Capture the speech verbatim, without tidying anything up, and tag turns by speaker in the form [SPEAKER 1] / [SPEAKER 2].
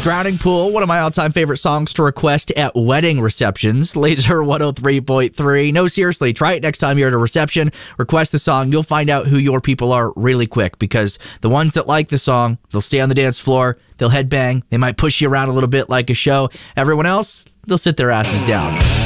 [SPEAKER 1] Drowning Pool, one of my all-time favorite songs to request at wedding receptions. Laser one oh three point three. No, seriously, try it next time you're at a reception. Request the song. You'll find out who your people are really quick, because the ones that like the song, they'll stay on the dance floor, they'll headbang, they might push you around a little bit like a show. Everyone else, they'll sit their asses down.